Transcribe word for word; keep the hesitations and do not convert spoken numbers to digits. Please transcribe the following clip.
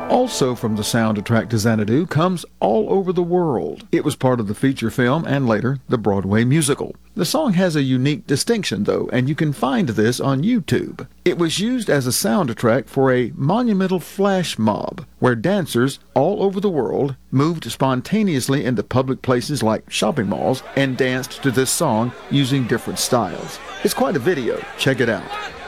Also from the soundtrack to Xanadu comes All Over the World. It was part of the feature film and later the Broadway musical. The song has a unique distinction, though, and you can find this on YouTube. It was used as a soundtrack for a monumental flash mob, where dancers all over the world moved spontaneously into public places like shopping malls and danced to this song using different styles. It's quite a video. Check it out.